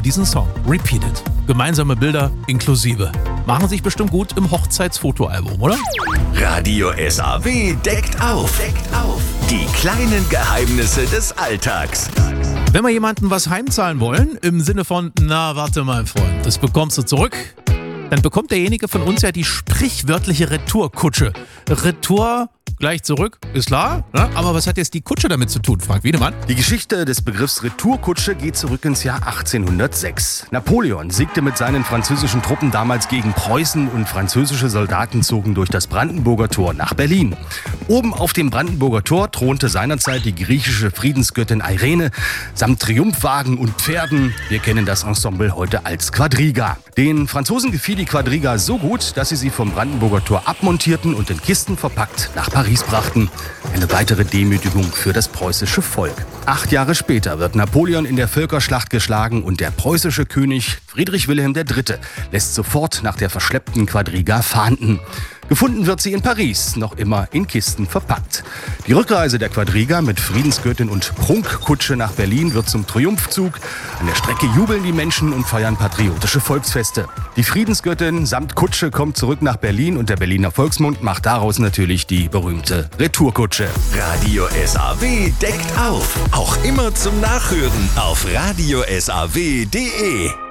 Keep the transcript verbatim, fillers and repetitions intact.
diesen Song, Repeated. Gemeinsame Bilder inklusive. Machen sich bestimmt gut im Hochzeitsfotoalbum, oder? Radio S A W deckt auf. Deckt auf. Die kleinen Geheimnisse des Alltags. Wenn wir jemandem was heimzahlen wollen, im Sinne von, na warte mal Freund, das bekommst du zurück, dann bekommt derjenige von uns ja die sprichwörtliche Retourkutsche. Retour gleich zurück, ist klar, ne? Aber was hat jetzt die Kutsche damit zu tun, Frank Wiedemann? Die Geschichte des Begriffs Retourkutsche geht zurück ins Jahr achtzehnhundertsechs. Napoleon siegte mit seinen französischen Truppen damals gegen Preußen und französische Soldaten zogen durch das Brandenburger Tor nach Berlin. Oben auf dem Brandenburger Tor thronte seinerzeit die griechische Friedensgöttin Irene samt Triumphwagen und Pferden. Wir kennen das Ensemble heute als Quadriga. Den Franzosen gefiel die Quadriga so gut, dass sie sie vom Brandenburger Tor abmontierten und in Kisten verpackt nach Paris brachten. Eine weitere Demütigung für das preußische Volk. Acht Jahre später wird Napoleon in der Völkerschlacht geschlagen und der preußische König Friedrich Wilhelm der Dritte lässt sofort nach der verschleppten Quadriga fahnden. Gefunden wird sie in Paris, noch immer in Kisten verpackt. Die Rückreise der Quadriga mit Friedensgöttin und Prunkkutsche nach Berlin wird zum Triumphzug. An der Strecke jubeln die Menschen und feiern patriotische Volksfeste. Die Friedensgöttin samt Kutsche kommt zurück nach Berlin und der Berliner Volksmund macht daraus natürlich die berühmte Retourkutsche. Radio S A W deckt auf. Auch immer zum Nachhören auf radio s a w punkt d e.